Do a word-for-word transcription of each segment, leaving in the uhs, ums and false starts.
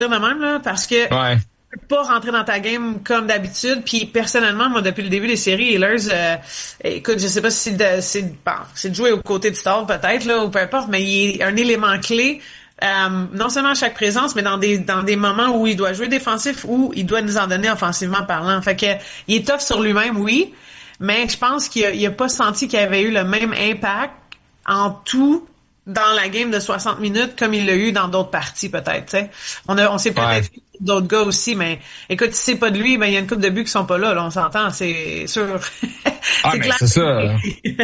de même, là, parce que ouais. tu peux pas rentrer dans ta game comme d'habitude. Puis personnellement, moi, depuis le début des séries, Ehlers, euh, écoute, je sais pas si c'est de, c'est, bon, c'est de jouer aux côtés de Stahl, peut-être, là, ou peu importe, mais il est un élément clé. Euh, non seulement à chaque présence, mais dans des dans des moments où il doit jouer défensif, où il doit nous en donner offensivement parlant. Fait que il est tough sur lui-même, oui, mais je pense qu'il a, il a pas senti qu'il avait eu le même impact en tout dans la game de soixante minutes comme il l'a eu dans d'autres parties, peut-être. T'sais. On a on s'est peut-être ouais. fait d'autres gars aussi, mais écoute, si c'est pas de lui, ben il y a une couple de buts qui sont pas là, là on s'entend, c'est sûr. Ah, c'est mais clair. c'est ça.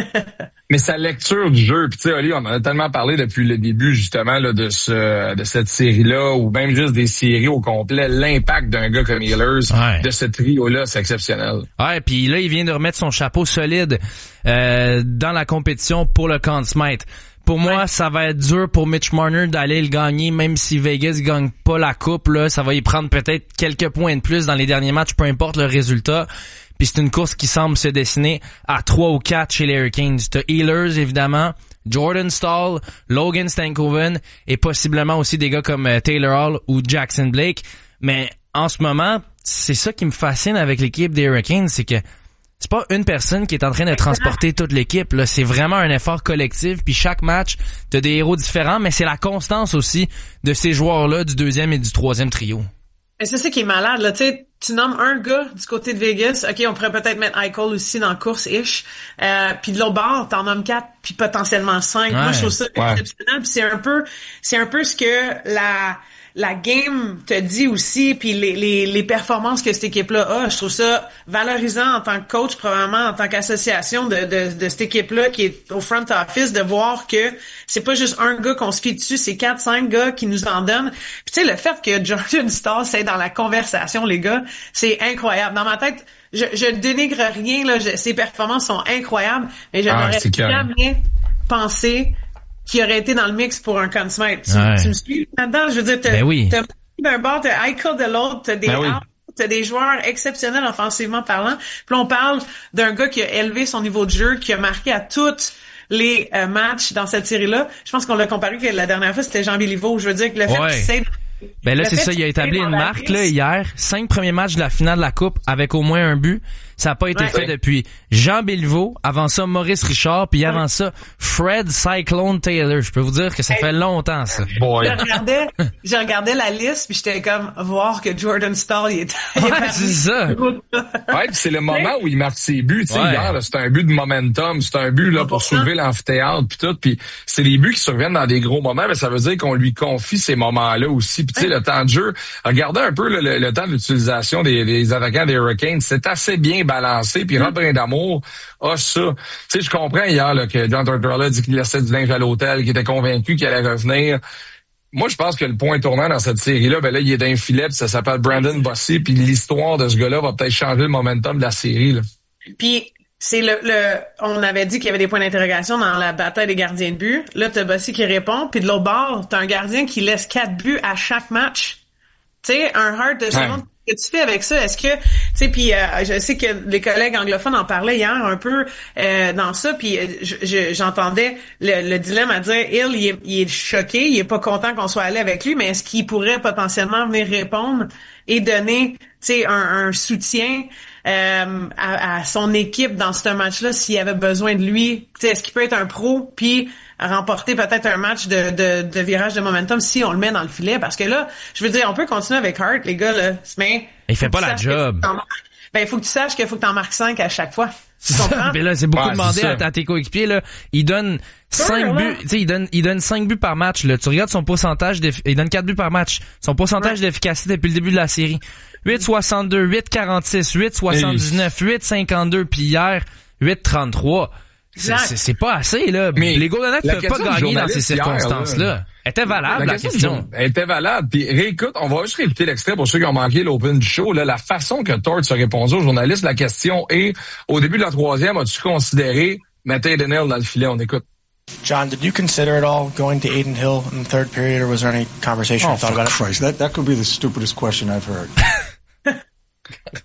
Mais sa lecture du jeu, puis tu sais, Oli, on en a tellement parlé depuis le début, justement, là, de ce de cette série-là, ou même juste des séries au complet, l'impact d'un gars comme Ehlers, ouais. de ce trio-là, c'est exceptionnel. Ouais, puis là, il vient de remettre son chapeau solide euh, dans la compétition pour le Conn Smythe. Pour moi, ouais. ça va être dur pour Mitch Marner d'aller le gagner, même si Vegas gagne pas la coupe, là, ça va y prendre peut-être quelques points de plus dans les derniers matchs, peu importe le résultat. Puis c'est une course qui semble se dessiner à trois ou quatre chez les Hurricanes. T'as Ehlers, évidemment, Jordan Staal, Logan Stankoven et possiblement aussi des gars comme Taylor Hall ou Jackson Blake. Mais en ce moment, c'est ça qui me fascine avec l'équipe des Hurricanes, c'est que c'est pas une personne qui est en train de transporter toute l'équipe, là. C'est vraiment un effort collectif. Puis chaque match, t'as des héros différents, mais c'est la constance aussi de ces joueurs-là du deuxième et du troisième trio. Mais c'est ça qui est malade, là. Tu sais, tu nommes un gars du côté de Vegas. OK, on pourrait peut-être mettre Eichel aussi dans la course-ish. Euh, puis de l'autre bord, t'en nommes quatre, puis potentiellement cinq. Ouais, moi, je trouve ça ouais. exceptionnel. Puis c'est un peu, c'est un peu ce que la, la game te dit aussi, puis les, les, les performances que cette équipe-là a. Je trouve ça valorisant en tant que coach, probablement en tant qu'association de, de, de cette équipe-là qui est au front office, de voir que c'est pas juste un gars qu'on se fie dessus, c'est quatre, cinq gars qui nous en donnent. Puis tu sais, le fait que Jordan Staal c'est dans la conversation, les gars, c'est incroyable. Dans ma tête, je, je dénigre rien, là, je, ses performances sont incroyables, mais je n'aurais ah, jamais pensé qui aurait été dans le mix pour un Conn Smythe. Tu, ouais. tu me suis là-dedans? Je veux dire, t'as, ben oui. t'as d'un bord, t'as Eichel de l'autre, t'as des ben oui. t'as des joueurs exceptionnels offensivement parlant. Puis là, on parle d'un gars qui a élevé son niveau de jeu, qui a marqué à toutes les euh, matchs dans cette série-là. Je pense qu'on l'a comparé que la dernière fois, c'était Jean Béliveau. Je veux dire que le fait ouais. qu'il s'aide... Ben là, c'est ça, il a établi une marque là hier. Cinq premiers matchs de la finale de la Coupe avec au moins un but. Ça n'a pas été ouais. fait depuis Jean Béliveau, avant ça Maurice Richard, puis avant ça Fred Cyclone Taylor. Je peux vous dire que ça hey. fait longtemps ça. Boy. Je regardais, je regardais la liste, puis j'étais comme voir que Jordan Staal il est. Il ouais, est c'est ça. Ouais, c'est le moment où il marque ses buts. Tu sais, ouais. hier, c'est un but de momentum, c'est un but là pour soulever l'amphithéâtre, puis tout. Puis c'est des buts qui surviennent dans des gros moments, mais ça veut dire qu'on lui confie ces moments-là aussi. Puis tu sais, le temps de jeu, regardez un peu le, le, le temps d'utilisation des, des attaquants des Hurricanes, c'est assez bien balancé, puis Rob Brindamour a ça. Tu sais, je comprends hier là, que John Tortorella a dit qu'il laissait du linge à l'hôtel, qu'il était convaincu qu'il allait revenir. Moi, je pense que le point tournant dans cette série-là, ben là, il est d'un filet, puis ça s'appelle Brandon Bossy, puis l'histoire de ce gars-là va peut-être changer le momentum de la série. Là. Puis c'est le, le, on avait dit qu'il y avait des points d'interrogation dans la bataille des gardiens de but. Là, t'as Bossy qui répond, puis de l'autre bord, t'as un gardien qui laisse quatre buts à chaque match. Tu sais, un Hart de seconde. Que tu fais avec ça? Est-ce que, tu sais, puis euh, je sais que les collègues anglophones en parlaient hier un peu euh, dans ça, puis je, je, j'entendais le, le dilemme à dire, Hill, il est, il est choqué, il est pas content qu'on soit allé avec lui, mais est-ce qu'il pourrait potentiellement venir répondre et donner, tu sais, un, un soutien euh, à, à son équipe dans ce match-là s'il y avait besoin de lui? Tu sais, est-ce qu'il peut être un pro, puis remporter peut-être un match de, de, de virage de momentum si on le met dans le filet? Parce que là, je veux dire, on peut continuer avec Hart, les gars, là. Mais il fait pas la job. Ben, il faut que tu saches qu'il faut que t'en marques cinq à chaque fois. Mais là, c'est beaucoup ouais, demandé à, à tes coéquipiers, là. Il donne cinq buts, tu sais, il donne, il donne cinq buts par match, là. Tu regardes son pourcentage d'eff... il donne quatre buts par match. Son pourcentage ouais. d'efficacité depuis le début de la série. huit soixante-deux, huit quarante-six, huit soixante-dix-neuf, huit cinquante-deux, puis hier, huit trente-trois. C'est, c'est, c'est pas assez, là. Mais les Golden Knights ne peuvent pas gagner dans ces circonstances-là. Hier, là. Elle était valable, la, la question. question. Elle était valable. Puis réécoute, on va juste répéter l'extrait pour ceux qui ont manqué l'open du show. Là, la façon que Torts a répondu aux journalistes, la question est, au début de la troisième, as-tu considéré mettre Adin Hill dans le filet? On écoute. John, did you consider at all going to Adin Hill in the third period, or was there any conversation oh, you thought about Christ. it? That, that could be the stupidest question I've heard.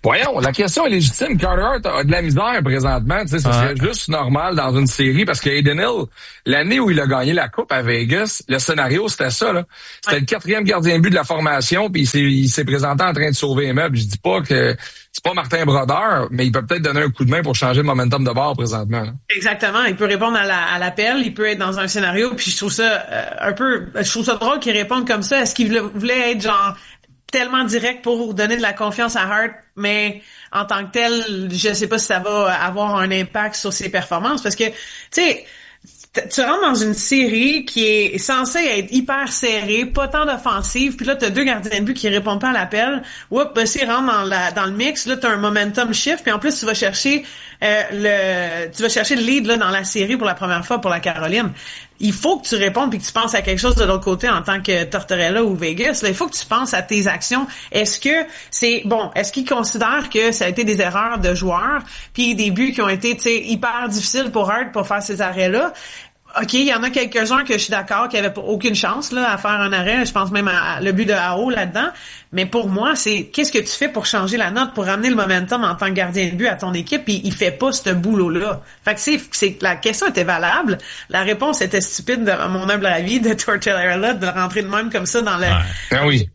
Voyons, la question est légitime. Carter Hart a de la misère présentement. Tu sais, ça serait ouais. juste normal dans une série parce que Hayden Hill, l'année où il a gagné la Coupe à Vegas, le scénario, c'était ça, là. C'était ouais. le quatrième gardien de but de la formation, puis il s'est, il s'est présenté en train de sauver les meubles. Je dis pas que c'est pas Martin Brodeur, mais il peut peut-être donner un coup de main pour changer le momentum de bord présentement, là. Exactement. Il peut répondre à, la, à l'appel, il peut être dans un scénario, puis je trouve ça euh, un peu, je trouve ça drôle qu'il réponde comme ça. Est-ce qu'il voulait être genre tellement direct pour donner de la confiance à Hart, mais en tant que tel, je sais pas si ça va avoir un impact sur ses performances parce que, tu sais, tu rentres dans une série qui est censée être hyper serrée, pas tant d'offensive, puis là t'as deux gardiens de but qui répondent pas à l'appel. Oups, ben s'ils rentrent dans la dans le mix, là t'as un momentum shift, puis en plus tu vas chercher euh, le tu vas chercher le lead là dans la série pour la première fois pour la Caroline. Il faut que tu répondes puis que tu penses à quelque chose de l'autre côté en tant que Tortorella ou Vegas. Là, il faut que tu penses à tes actions. Est-ce que c'est bon? Est-ce qu'ils considèrent que ça a été des erreurs de joueurs puis des buts qui ont été, tu sais, hyper difficiles pour Hart pour faire ces arrêts-là? OK, il y en a quelques-uns que je suis d'accord qui avaient aucune chance là à faire un arrêt. Je pense même à le but de Aho là-dedans. Mais pour moi, c'est qu'est-ce que tu fais pour changer la note, pour ramener le momentum en tant que gardien de but à ton équipe, puis il fait pas ce boulot-là. Fait que c'est, c'est la question était valable. La réponse était stupide, à mon humble avis, de Tortorella de rentrer de même comme ça dans le. Ouais. Ben oui.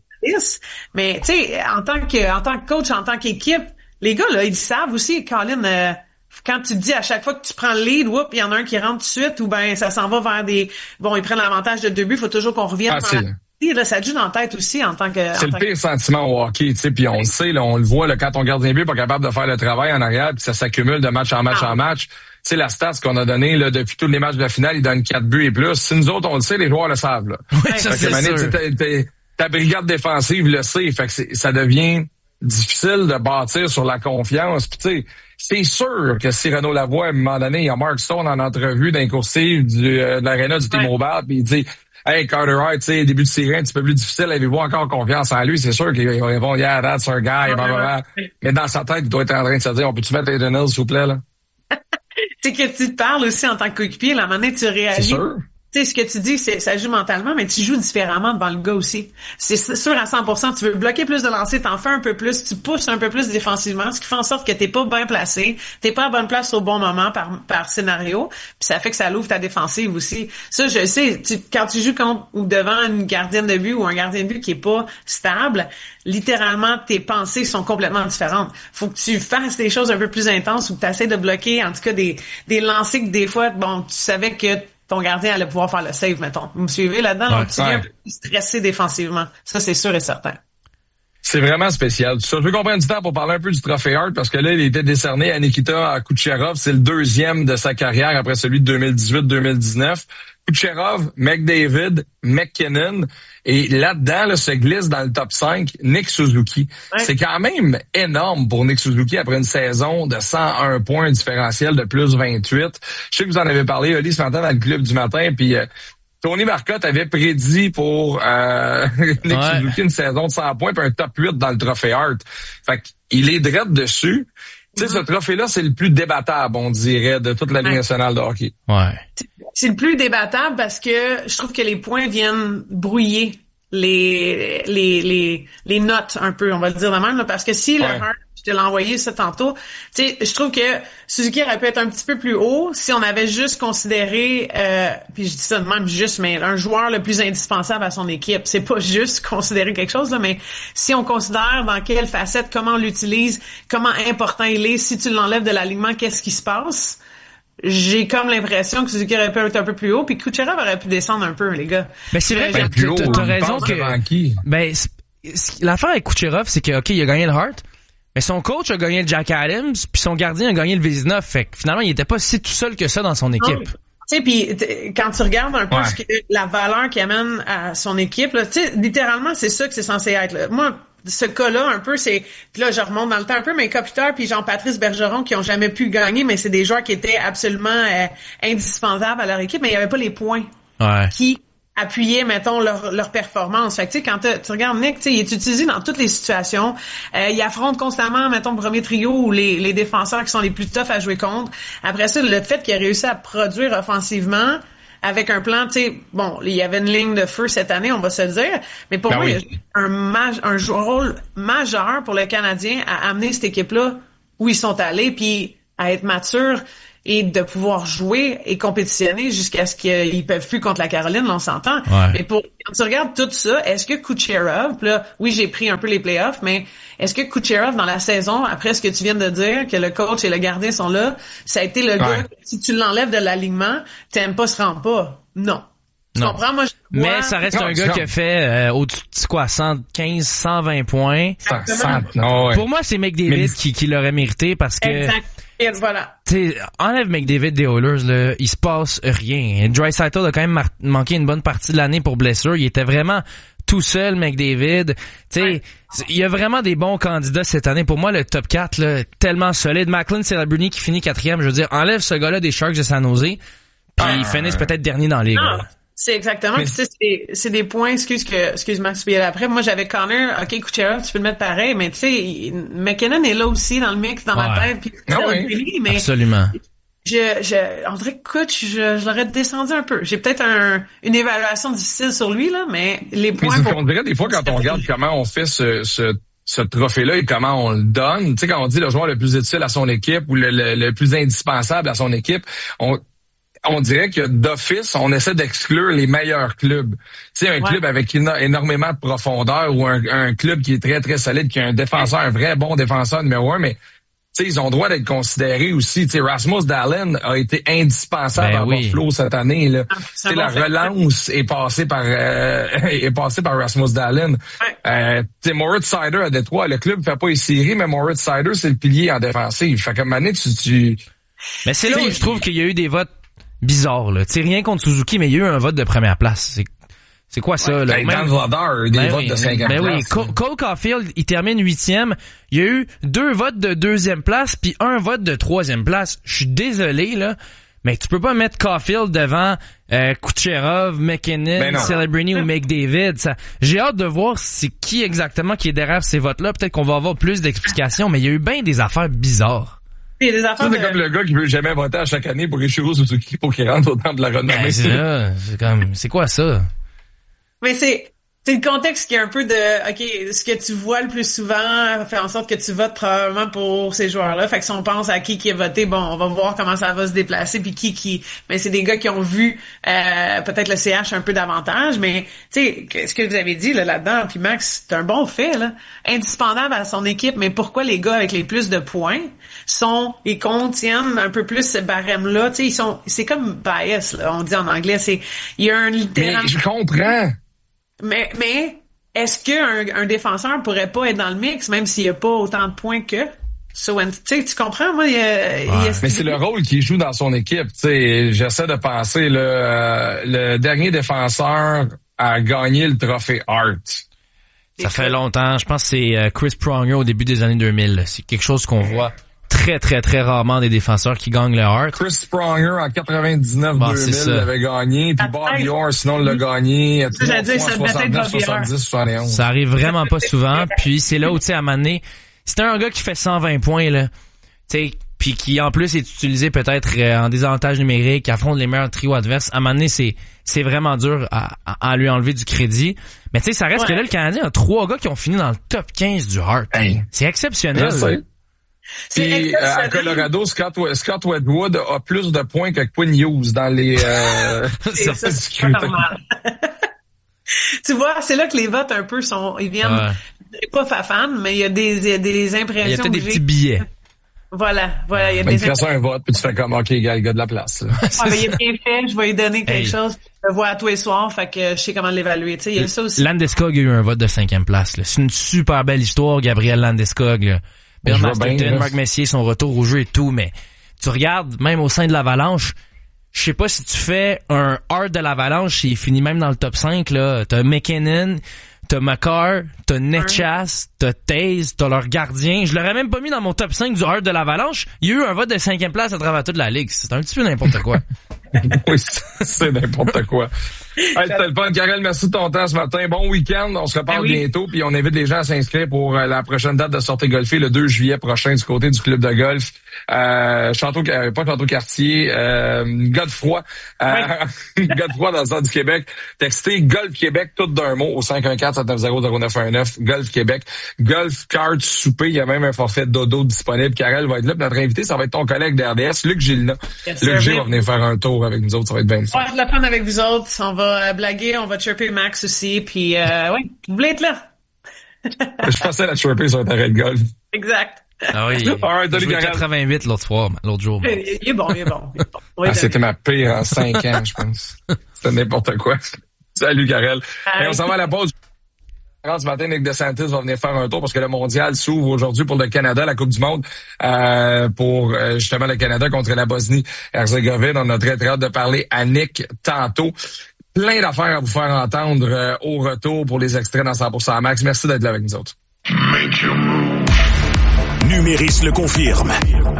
Mais tu sais, en tant que en tant que coach, en tant qu'équipe, les gars là, ils savent aussi, Colin. Euh, Quand tu te dis à chaque fois que tu prends le lead, whoop, il y en a un qui rentre tout de suite, ou ben ça s'en va vers des bon, ils prennent l'avantage de deux buts, il faut toujours qu'on revienne ah, dans la... là, ça te joue dans la tête aussi en tant que. C'est en le tant pire que... sentiment au hockey, tu sais, puis on le sait, là, on le voit là, quand ton gardien de but est pas capable de faire le travail en arrière, puis ça s'accumule de match en match ah. en match. Tu sais, la stat qu'on a donné là depuis tous les matchs de la finale, il donne quatre buts et plus. Si nous autres on le sait, les joueurs le savent. Là. Oui, ça, c'est mané, sûr. Ta, ta, ta brigade défensive le sait, fait que c'est, ça devient difficile de bâtir sur la confiance. Puis tu sais, c'est sûr que si Renaud Lavoie, à un moment donné, il y a Mark Stone en entrevue d'un coursier du, euh, de l'aréna du ouais. T-Mobile, puis il dit « Hey, Carter Hart, tu sais, début de série un petit peu plus difficile, avez-vous encore confiance en lui? » C'est sûr qu'il va répondre « Yeah, that's our guy. » Mais dans sa tête, il doit être en train de se dire « On peut-tu mettre Hayden Hill, s'il vous plaît? » là? C'est que tu te parles aussi en tant que coéquipier, la manière tu réagis. C'est sûr. Tu sais, ce que tu dis, c'est ça joue mentalement, mais tu joues différemment devant le gars aussi. C'est sûr à cent pour cent, tu veux bloquer plus de lancers, t'en fais un peu plus, tu pousses un peu plus défensivement, ce qui fait en sorte que t'es pas bien placé, t'es pas à bonne place au bon moment par par scénario, puis ça fait que ça l'ouvre ta défensive aussi. Ça, je sais, tu, quand tu joues contre ou devant une gardienne de but ou un gardien de but qui est pas stable, littéralement, tes pensées sont complètement différentes. Faut que tu fasses des choses un peu plus intenses ou que tu essaies de bloquer, en tout cas, des des lancers que des fois, bon, tu savais que ton gardien allait pouvoir faire le save, mettons. Vous me suivez là-dedans? Ouais, donc, tu viens un peu plus stressé défensivement. Ça, c'est sûr et certain. C'est vraiment spécial. Je veux qu'on prenne du temps pour parler un peu du trophée Hart, parce que là, il était décerné à Nikita Kucherov. C'est le deuxième de sa carrière après celui de deux mille dix-huit deux mille dix-neuf. Kucherov, McDavid, McKinnon. Et là-dedans, là, se glisse dans le top cinq Nick Suzuki. Ouais. C'est quand même énorme pour Nick Suzuki après une saison de cent un points différentiel de plus vingt-huit. Je sais que vous en avez parlé, Oli, ce matin dans le club du matin, puis euh, Tony Marcotte avait prédit pour euh, Nick ouais. Suzuki une saison de cent points puis un top huit dans le trophée Hart. Fait qu'il est direct dessus. Tu sais, mm-hmm. ce trophée-là, c'est le plus débattable, on dirait, de toute la Ligue nationale de hockey. Ouais. C'est le plus débattable parce que je trouve que les points viennent brouiller les les les les notes un peu, on va le dire de même, là, parce que si ouais. le Hart, je te l'ai envoyé ça tantôt, tu sais, je trouve que Suzuki aurait pu être un petit peu plus haut si on avait juste considéré, euh, puis je dis ça de même juste, mais un joueur le plus indispensable à son équipe. C'est pas juste considérer quelque chose, là, mais si on considère dans quelle facette, comment on l'utilise, comment important il est, si tu l'enlèves de l'alignement, qu'est-ce qui se passe? J'ai comme l'impression que Suzuki aurait pu être un peu plus haut, puis Kucherov aurait pu descendre un peu, les gars. Ben c'est vrai que t'as, t'as, t'as raison que ben l'affaire avec Kucherov, c'est que ok, il a gagné le Hart, mais son coach a gagné le Jack Adams, puis son gardien a gagné le Vézina, fait que finalement il était pas si tout seul que ça dans son équipe. Tu sais, puis quand tu regardes un peu ouais. ce que, la valeur qu'il amène à son équipe, tu sais, littéralement c'est ça que c'est censé être. Là. Moi. Ce cas-là, un peu, c'est... Puis là, je remonte dans le temps un peu, mais Kopitar puis Jean-Patrice Bergeron qui ont jamais pu gagner, mais c'est des joueurs qui étaient absolument euh, indispensables à leur équipe, mais il y avait pas les points ouais. qui appuyaient, mettons, leur, leur performance. Fait que, tu sais, quand tu regardes Nick, tu sais, il est utilisé dans toutes les situations. Euh, il affronte constamment, mettons, le premier trio ou les, les défenseurs qui sont les plus toughs à jouer contre. Après ça, le fait qu'il a réussi à produire offensivement... avec un plan, tu sais, bon, il y avait une ligne de feu cette année, on va se le dire, mais pour ben moi, oui. il y a un, maj- un rôle majeur pour le Canadien à amener cette équipe-là où ils sont allés, puis à être mature et de pouvoir jouer et compétitionner jusqu'à ce qu'ils peuvent plus contre la Caroline, là, on s'entend. Ouais. Mais pour quand tu regardes tout ça, est-ce que Kucherov, là, oui, j'ai pris un peu les playoffs, mais est-ce que Kucherov, dans la saison, après ce que tu viens de dire, que le coach et le gardien sont là, ça a été le ouais. gars, si tu l'enlèves de l'alignement, t'aimes pas, se rend pas? Non. Tu non. comprends? Moi, je vois... Mais ça reste non, un gars non. qui a fait euh, au-dessus de quoi, cent quinze, cent vingt points. cent, non, ouais. Pour moi, c'est McDavid mais... qui, qui l'aurait mérité parce que... Exact. Et voilà. Tu sais, enlève McDavid des Oilers, là, il se passe rien. Draisaitl a quand même mar- manqué une bonne partie de l'année pour blessure. Il était vraiment tout seul, McDavid. Tu sais, ouais. il y a vraiment des bons candidats cette année. Pour moi, le top quatre, là, tellement solide. Macklin Celebrini qui finit quatrième. Je veux dire, enlève ce gars-là des Sharks de San Jose, puis ah, ils finissent peut-être dernier dans les gars. C'est exactement. Mais... Puis c'est des, c'est des points, excuse que, excuse Max, puis après, moi j'avais Connor, ok, Kucherov, tu peux le mettre pareil, mais tu sais, McKinnon est là aussi dans le mix, dans ouais. ma tête, puis ah oui. mais absolument. Je, je, on dirait que coach, je, je l'aurais descendu un peu. J'ai peut-être un, une évaluation difficile sur lui, là, mais les points. Mais pour... on dirait des fois quand on regarde comment on fait ce, ce, ce trophée-là et comment on le donne, tu sais, quand on dit le joueur le plus utile à son équipe ou le, le, le plus indispensable à son équipe, on, on dirait que d'office, on essaie d'exclure les meilleurs clubs. Tu sais, un ouais. club avec énormément de profondeur ou un, un club qui est très, très solide, qui a un défenseur, un vrai bon défenseur numéro un, mais tu sais, ils ont le droit d'être considérés aussi. Tu sais, Rasmus Dahlin a été indispensable ben à oui. Buffalo cette année, là. Ah, tu sais, la relance est passée par, euh, est passée par Rasmus Dahlin. Ouais. Euh, tu sais, Moritz Seider à Détroit, le club fait pas les séries, mais Moritz Seider, c'est le pilier en défensive. Fait comme année, tu, tu... Mais c'est là où je trouve qu'il y a eu des votes bizarre, là. Tu sais, rien contre Suzuki, mais il y a eu un vote de première place. C'est, c'est quoi ça, ouais, là? Ben, même... Dans le des ben votes oui, de cinquième ben place. Oui, Cole, Cole Caulfield, il termine huitième. Il y a eu deux votes de deuxième place, puis un vote de troisième place. Je suis désolé, là, mais tu peux pas mettre Caulfield devant euh, Kucherov, McKinnon, ben Celebrini ou McDavid. Ça, j'ai hâte de voir c'est qui exactement qui est derrière ces votes-là. Peut-être qu'on va avoir plus d'explications, mais il y a eu bien des affaires bizarres. Il y a des affaires ça, c'est de... comme le gars qui veut jamais voter à chaque année pour Ichiro Suzuki pour qu'il rentre au temps de la renommée. Ben, c'est, là, c'est comme, c'est quoi ça? Mais c'est, c'est le contexte qui est un peu de, ok, ce que tu vois le plus souvent fait en sorte que tu votes probablement pour ces joueurs-là. Fait que si on pense à qui qui a voté, bon, on va voir comment ça va se déplacer puis qui qui, mais c'est des gars qui ont vu, euh, peut-être le C H un peu davantage, mais, tu sais, ce que vous avez dit, là, là-dedans, puis Max, c'est un bon fait, là. Indispensable à son équipe, mais pourquoi les gars avec les plus de points sont, ils contiennent un peu plus ce barème-là, tu sais, ils sont, c'est comme bias, là, on dit en anglais, c'est, il y a un littéralement... Mais je comprends. Mais, mais, est-ce qu'un un défenseur pourrait pas être dans le mix, même s'il n'y a pas autant de points que? So, tu sais, tu comprends, moi, il y a, ouais. il y a... Mais c'est le rôle qu'il joue dans son équipe, tu sais. J'essaie de penser, le, euh, le dernier défenseur a gagné le trophée Hart. Ça fait longtemps. Je pense que c'est Chris Pronger au début des années deux mille. C'est quelque chose qu'on voit très, très, très rarement des défenseurs qui gagnent le Hart. Chris Pronger en quatre-vingt-dix-neuf deux mille l'avait gagné, puis Bob Orr, sinon, l'a gagné à trois fois, soixante-neuf, soixante-dix, soixante et onze. Ça arrive vraiment pas souvent, puis c'est là où, tu sais, à un moment donné, c'était un gars qui fait cent vingt points, là, tu sais, puis qui, en plus, est utilisé peut-être en désavantage numérique, qui affronte les meilleurs trios adverses. À un moment donné, c'est, c'est vraiment dur à, à, à lui enlever du crédit. Mais tu sais, ça reste ouais. que là, le Canadien a trois gars qui ont fini dans le top quinze du Hart. Hey. C'est exceptionnel. Puis euh, à Colorado, Scott, Scott Wedgwood a plus de points que Quinn Hughes dans les euh, c'est ça, c'est pas normal. Tu vois, c'est là que les votes un peu sont, ils viennent, ouais. pas fan, mais il y a des, il y a des impressions. Il y a peut-être des petits billets. Voilà, voilà, il y a ben, des. Tu fais ça un vote, puis tu fais comme, ok, gars, le gars de la place. Là. Ah, ben, il est bien fait, je vais lui donner quelque hey. chose, je le vois à tous les soirs, fait que je sais comment l'évaluer. Tu sais, il y a ça aussi. Landeskog a eu un vote de cinquième place. Là. C'est une super belle histoire, Gabriel Landeskog. Là. Bill Masterton, Marc Messier, son retour au jeu et tout, mais tu regardes, même au sein de l'Avalanche, je sais pas si tu fais un Hart de l'Avalanche, il finit même dans le top cinq, là. T'as McKinnon, t'as Makar, t'as Netchas, t'as Taze, t'as leur gardien. Je l'aurais même pas mis dans mon top cinq du Hart de l'Avalanche. Il y a eu un vote de cinquième place à travers toute la ligue. C'est un petit peu n'importe quoi. Oui, c'est n'importe quoi. Hey, c'était le fun. Karel, merci de ton temps ce matin. Bon week-end. On se reparle ah oui. bientôt. Puis on invite les gens à s'inscrire pour euh, la prochaine date de sortie golfée le deux juillet prochain du côté du club de golf. Euh, Château, euh, pas Château-Cartier, euh, Godefroy. Euh, oui. Godefroy dans le centre du Québec. Textez Golf Québec, tout d'un mot, au cinq un quatre, sept neuf zéro, zéro neuf un neuf. Golf Québec. Golf Card Souper. Il y a même un forfait dodo disponible. Karel va être là. Puis notre invité, ça va être ton collègue d'R D S, Luc Gilna. Yes, Luc G va venir faire un tour avec nous autres. Ça va être bien le fun. On va être le fun avec vous autres. On va blaguer, on va chirper Max aussi, puis euh, ouais, vous voulez être là. Je passais à chirper sur un terrain de golf. Exact. Ah oui, il a joué quatre-vingt-huit l'autre fois, l'autre jour. Il, il est bon, il est bon. Il est bon. Oui, ah, c'était ma pire en cinq ans, je pense. C'était n'importe quoi. Salut, Karel. Et on s'en va à la pause. Ce matin, Nick DeSantis va venir faire un tour parce que le mondial s'ouvre aujourd'hui pour le Canada, la Coupe du monde, euh, pour euh, justement le Canada contre la Bosnie-Herzégovine. On a très, très hâte de parler à Nick tantôt. Plein d'affaires à vous faire entendre euh, au retour pour les extraits dans cent pour cent Max. Merci d'être là avec nous autres. Numéris le confirme.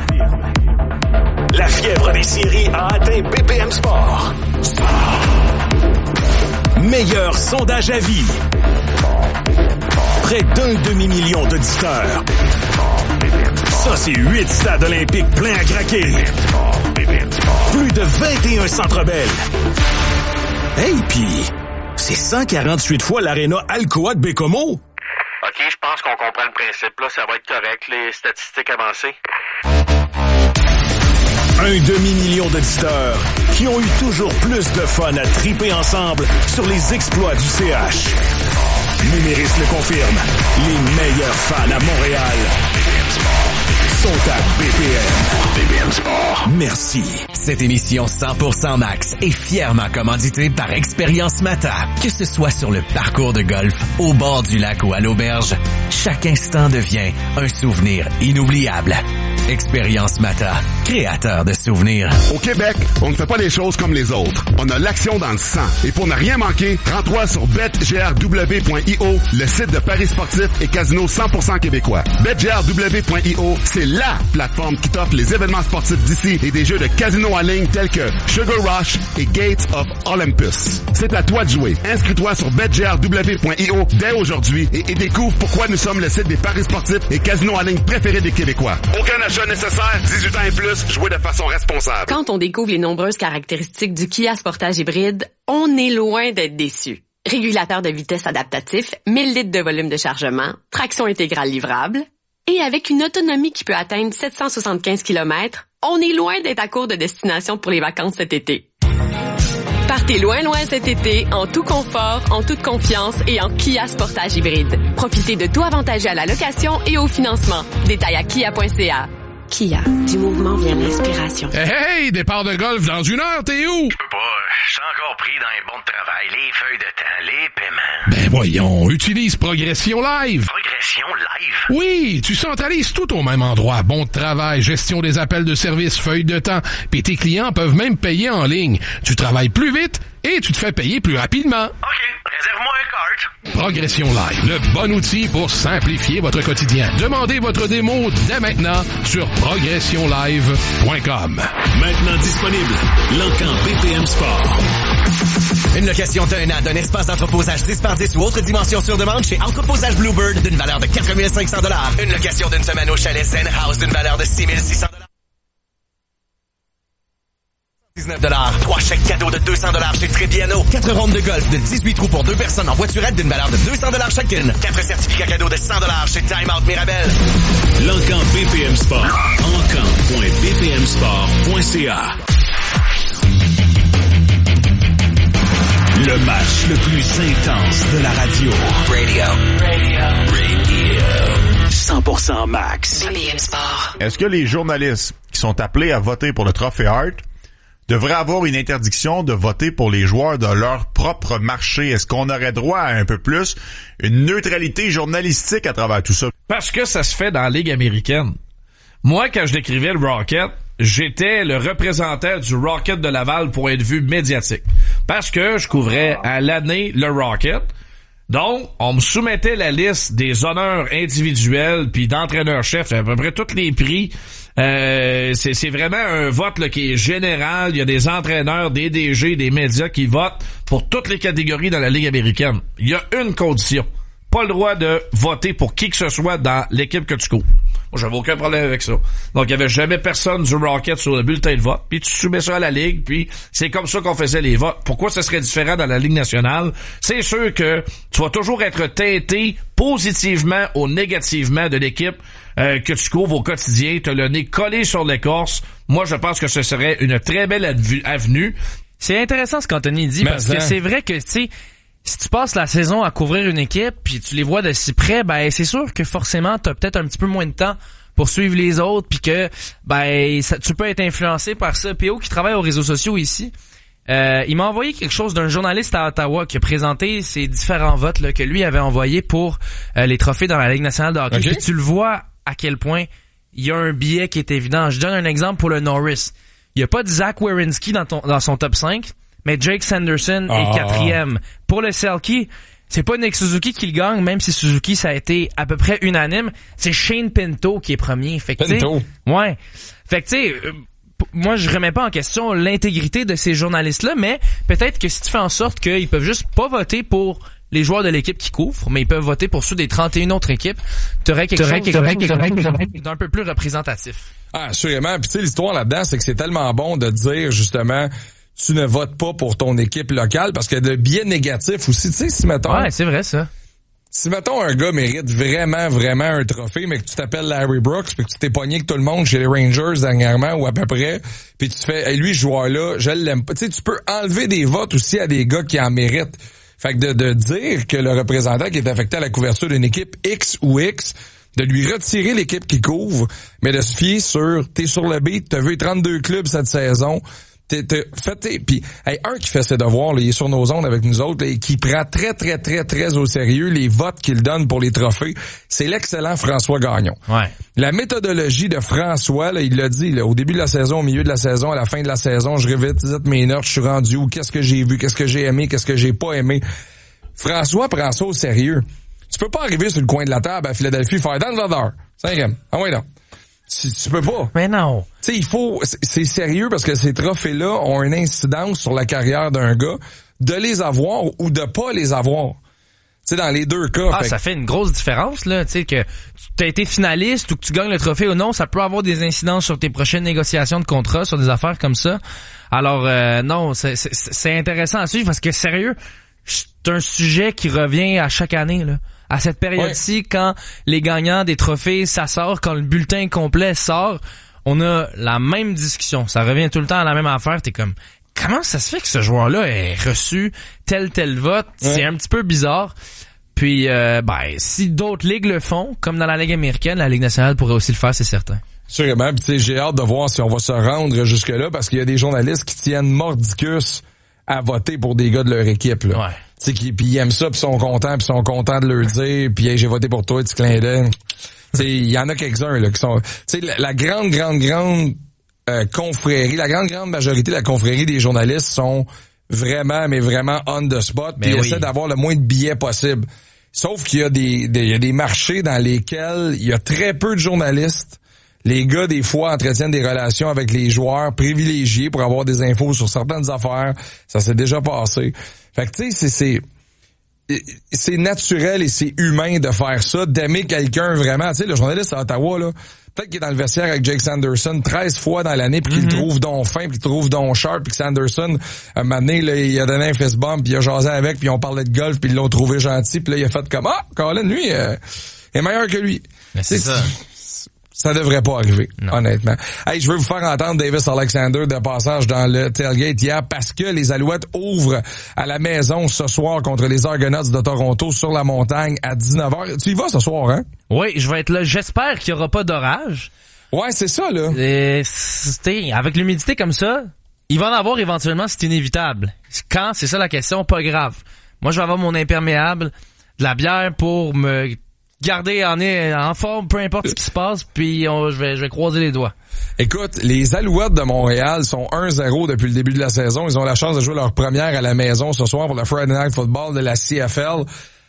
La fièvre des séries a atteint B P M Sport. Meilleur sondage à vie. Près d'un demi-million d'auditeurs. Ça, c'est huit stades olympiques pleins à craquer. Plus de vingt et un centres belles. Hey, pis c'est cent quarante-huit fois l'aréna Alcoa de Bécomo. OK, je pense qu'on comprend le principe. Là, ça va être correct, les statistiques avancées. Un demi-million d'auditeurs qui ont eu toujours plus de fun à triper ensemble sur les exploits du C H. Numéris le confirme. Les meilleurs fans à Montréal sont à B P M. B P M Sport. Merci. Cette émission cent pour cent Max est fièrement commanditée par Expérience Mata. Que ce soit sur le parcours de golf, au bord du lac ou à l'auberge, chaque instant devient un souvenir inoubliable. Expérience Mata, créateur de souvenirs. Au Québec, on ne fait pas les choses comme les autres. On a l'action dans le sang. Et pour ne rien manquer, rends-toi sur bet g r w point i o, le site de paris sportifs et casino cent pour cent québécois. bet g r w point i o, c'est LA plateforme qui t'offre les événements sportifs d'ici et des jeux de casino en ligne tels que Sugar Rush et Gates of Olympus. C'est à toi de jouer. Inscris-toi sur bet g r w point i o dès aujourd'hui et, et découvre pourquoi nous sommes le site des paris sportifs et casinos en ligne préférés des Québécois. Aucun achat nécessaire, dix-huit ans et plus, jouer de façon responsable. Quand on découvre les nombreuses caractéristiques du Kia Sportage hybride, on est loin d'être déçu. Régulateur de vitesse adaptatif, mille litres de volume de chargement, traction intégrale livrable, et avec une autonomie qui peut atteindre sept cent soixante-quinze kilomètres, on est loin d'être à court de destination pour les vacances cet été. Partez loin loin cet été, en tout confort, en toute confiance et en Kia Sportage hybride. Profitez de tout avantageux à la location et au financement. Détails à kia point c a. Kia, du mouvement vient l'inspiration. Hey, hey, départ de golf dans une heure, t'es où? Je peux pas, je suis encore pris dans les bons de travail, les feuilles de temps, les paiements. Ben voyons, utilise Progression Live. Progression Live? Oui, tu centralises tout au même endroit. Bon de travail, gestion des appels de service, feuilles de temps, puis tes clients peuvent même payer en ligne. Tu travailles plus vite et tu te fais payer plus rapidement. OK, réserve-moi un cart. Progression Live, le bon outil pour simplifier votre quotidien. Demandez votre démo dès maintenant sur progression live point com. Maintenant disponible, l'Encan B P M Sport. Une location d'un an d'un espace d'entreposage dix par dix ou autre dimension sur demande chez Entreposage Bluebird d'une valeur de quatre mille cinq cents dollars. Une location d'une semaine au chalet Zen House d'une valeur de six mille six cents dollars. dix-neuf dollars. Trois chèques cadeaux de deux cents dollars chez Trébiano. Quatre rondes de golf de dix-huit trous pour deux personnes en voiturette d'une valeur de deux cents dollars chacune. Quatre certificats cadeaux de cent dollars chez Time Out Mirabel. L'Encan B P M Sport. encan point b p m sport point c a. Le match le plus intense de la radio. Radio. Radio. Radio. cent pour cent Max. B P M Sport. Est-ce que les journalistes qui sont appelés à voter pour le Trophée Hart devraient avoir une interdiction de voter pour les joueurs de leur propre marché? Est-ce qu'on aurait droit à un peu plus une neutralité journalistique à travers tout ça? Parce que ça se fait dans la Ligue américaine. Moi, quand je décrivais le Rocket, j'étais le représentant du Rocket de Laval point de vue médiatique. Parce que je couvrais à l'année le Rocket. Donc, on me soumettait la liste des honneurs individuels puis d'entraîneur-chef, à peu près tous les prix Euh, c'est, c'est vraiment un vote là, qui est général. Il y a des entraîneurs, des D G, des médias qui votent pour toutes les catégories dans la Ligue américaine. Il y a une condition. Pas le droit de voter pour qui que ce soit dans l'équipe que tu cours. Moi, j'avais aucun problème avec ça. Donc, il y avait jamais personne du Rocket sur le bulletin de vote. Puis tu soumets ça à la Ligue, puis c'est comme ça qu'on faisait les votes. Pourquoi ce serait différent dans la Ligue nationale? C'est sûr que tu vas toujours être teinté positivement ou négativement de l'équipe euh, que tu couvres au quotidien. T'as le nez collé sur l'écorce. Moi, je pense que ce serait une très belle avenue. C'est intéressant ce qu'Anthony dit, Mais parce ça. que c'est vrai que, tu sais, si tu passes la saison à couvrir une équipe puis tu les vois de si près, ben c'est sûr que forcément t'as peut-être un petit peu moins de temps pour suivre les autres puis que ben ça, tu peux être influencé par ça. P O qui travaille aux réseaux sociaux ici, euh, il m'a envoyé quelque chose d'un journaliste à Ottawa qui a présenté ces différents votes là, que lui avait envoyés pour euh, les trophées dans la Ligue nationale de hockey. Okay. Puis tu le vois à quel point il y a un biais qui est évident. Je donne un exemple pour le Norris. Il y a pas de Zach Werenski dans ton dans son top cinq. Mais Jake Sanderson oh. est quatrième. Pour le Selke, c'est pas Nick Suzuki qui le gagne, même si Suzuki, ça a été à peu près unanime. C'est Shane Pinto qui est premier. Fait que, Pinto? Ouais. Fait que, tu sais, euh, moi, je remets pas en question l'intégrité de ces journalistes-là, mais peut-être que si tu fais en sorte qu'ils peuvent juste pas voter pour les joueurs de l'équipe qui couvrent, mais ils peuvent voter pour ceux des trente et une autres équipes, t'aurais quelque chose d'un peu plus représentatif. Ah, assurément. Puis tu sais, l'histoire là-dedans, c'est que c'est tellement bon de dire, justement, tu ne votes pas pour ton équipe locale parce que de biais négatifs aussi, tu sais, si mettons... Ouais, c'est vrai, ça. Si mettons un gars mérite vraiment, vraiment un trophée, mais que tu t'appelles Larry Brooks puis que tu t'es pogné avec tout le monde chez les Rangers dernièrement ou à peu près, puis tu fais, hey, lui, ce joueur-là, je l'aime pas. Tu sais, tu peux enlever des votes aussi à des gars qui en méritent. Fait que de, de dire que le représentant qui est affecté à la couverture d'une équipe X ou X, de lui retirer l'équipe qui couvre, mais de se fier sur, t'es sur le beat, t'as vu trente-deux clubs cette saison, T'es, t'es, fait, puis hey, un qui fait ses devoirs, là, il est sur nos ondes avec nous autres, là, et qui prend très, très, très, très au sérieux les votes qu'il donne pour les trophées, c'est l'excellent François Gagnon. Ouais. La méthodologie de François, là, il l'a dit, là, au début de la saison, au milieu de la saison, à la fin de la saison, je revisite mes notes, je suis rendu où, qu'est-ce que j'ai vu, qu'est-ce que j'ai aimé, qu'est-ce que j'ai pas aimé. François prend ça au sérieux. Tu peux pas arriver sur le coin de la table à Philadelphie, faire Dan Vladar, cinquième. Ah ouais, non. Tu, tu peux pas. Mais non. Tu sais, il faut, c'est sérieux parce que ces trophées-là ont une incidence sur la carrière d'un gars, de les avoir ou de pas les avoir. Tu sais, dans les deux cas. Ah, fait... ça fait une grosse différence, là. Tu sais, que tu as été finaliste ou que tu gagnes le trophée ou non, ça peut avoir des incidences sur tes prochaines négociations de contrat, sur des affaires comme ça. Alors, euh, non, c'est, c'est, c'est intéressant à suivre parce que sérieux, c'est un sujet qui revient à chaque année, là. À cette période-ci, ouais. Quand les gagnants des trophées, ça sort, quand le bulletin complet sort, on a la même discussion. Ça revient tout le temps à la même affaire. T'es comme, comment ça se fait que ce joueur-là ait reçu tel, tel vote? Ouais. C'est un petit peu bizarre. Puis, euh, ben, si d'autres ligues le font, comme dans la Ligue américaine, la Ligue nationale pourrait aussi le faire, c'est certain. Sûrement. Puis, tu sais, j'ai hâte de voir si on va se rendre jusque-là parce qu'il y a des journalistes qui tiennent mordicus à voter pour des gars de leur équipe, là. Ouais. Tu sais, puis ils aiment ça, puis sont contents, puis sont contents de leur dire, puis hey, j'ai voté pour toi, petit clin d'œil. Tu sais, il y en a quelques-uns là qui sont, tu sais, la, la grande, grande, grande euh, confrérie, la grande, grande majorité de la confrérie des journalistes sont vraiment, mais vraiment on the spot, puis oui. Essaient d'avoir le moins de billets possible. Sauf qu'il y a des, des, il y a des marchés dans lesquels il y a très peu de journalistes. Les gars, des fois, entretiennent des relations avec les joueurs privilégiés pour avoir des infos sur certaines affaires. Ça s'est déjà passé. Fait que, tu sais, c'est, c'est, c'est naturel et c'est humain de faire ça, d'aimer quelqu'un vraiment. Tu sais, le journaliste à Ottawa, là, peut-être qu'il est dans le vestiaire avec Jake Sanderson treize fois dans l'année puis qu'il mm-hmm. le trouve donc fin puis qu'il trouve donc sharp puis que Sanderson, un moment donné, là, il a donné un fist bump puis il a jasé avec puis on parlait de golf puis ils l'ont trouvé gentil puis là, il a fait comme, ah, Colin, lui, euh, est meilleur que lui. Mais c'est ça. Ça devrait pas arriver, non. Honnêtement. Hey, je veux vous faire entendre Davis Alexander de passage dans le tailgate hier parce que les Alouettes ouvrent à la maison ce soir contre les Argonauts de Toronto sur la montagne à dix-neuf heures. Tu y vas ce soir, hein? Oui, je vais être là. J'espère qu'il y aura pas d'orage. Ouais, c'est ça, là. Et, avec l'humidité comme ça, il va en avoir éventuellement, c'est inévitable. Quand? C'est ça la question, pas grave. Moi, je vais avoir mon imperméable, de la bière pour me garder en, en forme, peu importe ce qui se passe, puis on, je vais je vais croiser les doigts. Écoute, les Alouettes de Montréal sont un zéro depuis le début de la saison. Ils ont la chance de jouer leur première à la maison ce soir pour le Friday Night Football de la C F L.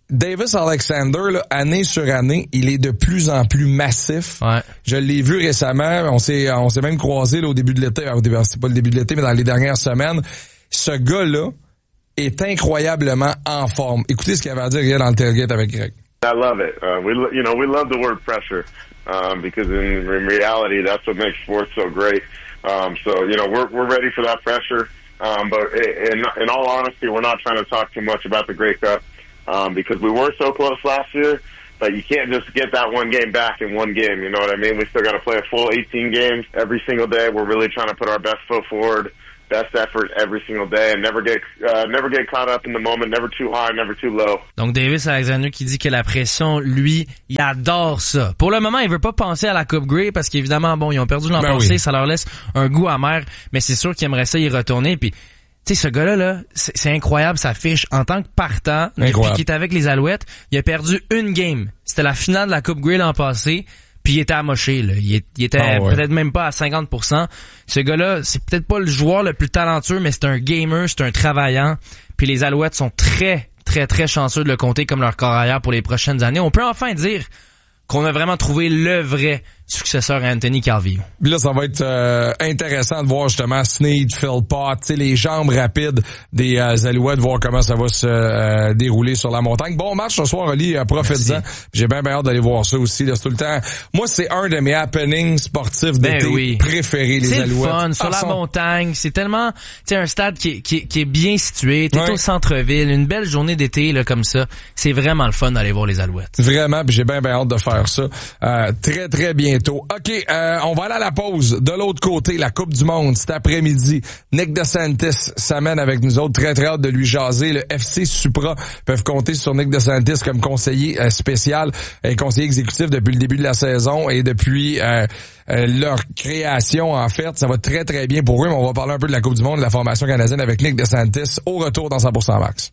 Davis Alexander, là, année sur année, il est de plus en plus massif. Ouais. Je l'ai vu récemment, on s'est on s'est même croisé là, au début de l'été, au début, c'est pas le début de l'été, mais dans les dernières semaines. Ce gars-là est incroyablement en forme. Écoutez ce qu'il avait à dire hier dans le tailgate avec Greg. I love it. Uh, we, you know, we love the word pressure um, because in, in reality, that's what makes sports so great. Um, so, you know, we're we're ready for that pressure. Um, but in, in all honesty, we're not trying to talk too much about the Grey Cup um, because we were so close last year. But you can't just get that one game back in one game. You know what I mean? We still got to play a full eighteen games every single day. We're really trying to put our best foot forward. Best effort every single day and never get uh, never get caught up in the moment, never too high, never too low. Donc Davis Alexander qui dit que la pression, lui, il adore ça. Pour le moment, il veut pas penser à la Coupe Grey parce qu'évidemment, bon, ils ont perdu l'an ben passé, oui. Ça leur laisse un goût amer, mais c'est sûr qu'il aimerait ça y retourner. Puis, tu sais, ce gars-là, là, c'est, c'est incroyable sa fiche en tant que partant. Depuis qu'il est avec les Alouettes, il a perdu une game. C'était la finale de la Coupe Grey l'an passé. Puis il était amoché, là. Il, est, il était oh, ouais. peut-être même pas à cinquante pour cent. Ce gars-là, c'est peut-être pas le joueur le plus talentueux, mais c'est un gamer, c'est un travaillant. Puis les Alouettes sont très, très, très chanceux de le compter comme leur carrière pour les prochaines années. On peut enfin dire qu'on a vraiment trouvé le vrai successeur à Anthony Calvillo. Là, ça va être euh, intéressant de voir justement Snead, Philpott, tu sais, les jambes rapides des euh, Alouettes, voir comment ça va se euh, dérouler sur la montagne. Bon match ce soir, Oli, euh, profites-en. J'ai bien, bien hâte d'aller voir ça aussi. Là, c'est tout le temps. Moi, c'est un de mes happenings sportifs d'été ben oui. préférés, les c'est Alouettes. C'est fun, sur ah, la son... montagne. C'est tellement, tu sais, un stade qui est, qui est, qui est bien situé. T'es ouais. au centre-ville. Une belle journée d'été, là, comme ça. C'est vraiment le fun d'aller voir les Alouettes. Vraiment, puis j'ai bien, bien hâte de faire ça. Euh, très, très bientôt. OK, euh, on va aller à la pause. De l'autre côté, la Coupe du Monde, cet après-midi. Nick DeSantis s'amène avec nous autres. Très, très hâte de lui jaser. Le F C Supra peuvent compter sur Nick DeSantis comme conseiller euh, spécial et conseiller exécutif depuis le début de la saison et depuis euh, euh, leur création, en fait. Ça va très, très bien pour eux, mais on va parler un peu de la Coupe du Monde, de la formation canadienne avec Nick DeSantis au retour dans cent pour cent Max.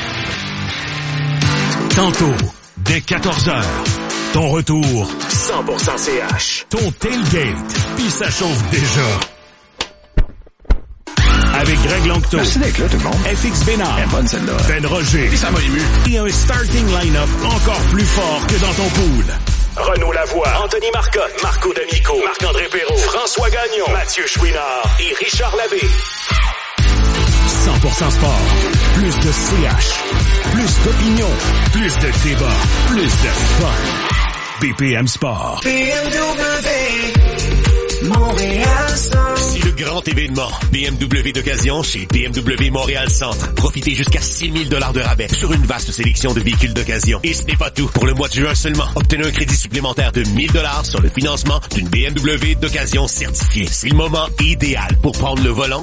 Tantôt, dès quatorze heures. Ton retour, cent pour cent C H. Ton tailgate, puis ça chauffe déjà. Avec Greg Longto. Merci d'être là, tout le monde. F X Bénard. Elle est bonne, celle-là. Ben Roger. Puis ça m'a ému. Et un starting line-up encore plus fort que dans ton pool. Renaud Lavoie, Anthony Marcotte, Marco D'Amico, Marc-André Perrault, François Gagnon, Mathieu Chouinard et Richard Labbé. cent pour cent sport. Plus de C H. Plus d'opinion. Plus de débat. Plus de fun. B P M Sport. B M W Montréal Centre. Si le grand événement B M W d'occasion chez B M W Montréal Centre. Profitez jusqu'à six mille dollars de rabais sur une vaste sélection de véhicules d'occasion. Et ce n'est pas tout. Pour le mois de juin seulement, obtenez un crédit supplémentaire de mille dollars sur le financement d'une B M W d'occasion certifiée. C'est le moment idéal pour prendre le volant